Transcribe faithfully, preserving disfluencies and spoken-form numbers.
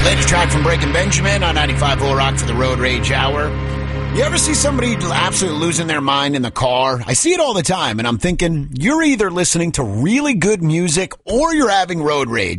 Latest track from Breaking Benjamin on ninety-five point four Rock for the Road Rage Hour. You ever see somebody absolutely losing their mind in the car? I see it all the time, and I'm thinking, you're either listening to really good music or you're having road rage.